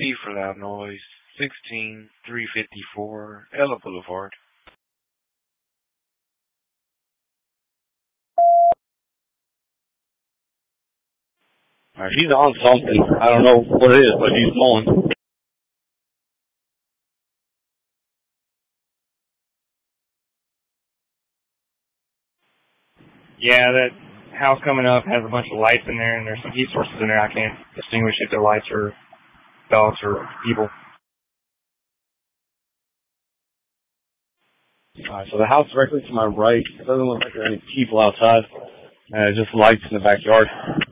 B for Loud Noise, 16354 Ella Boulevard. Alright, he's on something. I don't know what it is, but he's going. Yeah, that house coming up has a bunch of lights in there, and there's some heat sources in there. I can't distinguish if they're lights or dogs or people. Alright, so the house directly to my right, it doesn't look like there are any people outside. Just lights in the backyard.